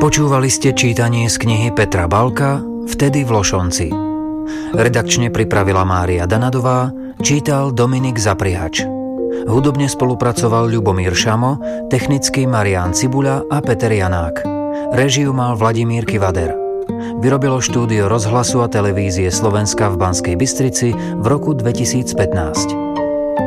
Počúvali ste čítanie z knihy Petra Balka Vtedy v Lošonci. Redakčne pripravila Mária Danadová, čítal Dominik Zaprihač. Hudobne spolupracoval Ľubomír Šamo, technicky Marián Cibuľa a Peter Janák. Réžiu mal Vladimír Kivader. Vyrobilo štúdio rozhlasu a televízie Slovenska v Banskej Bystrici v roku 2015.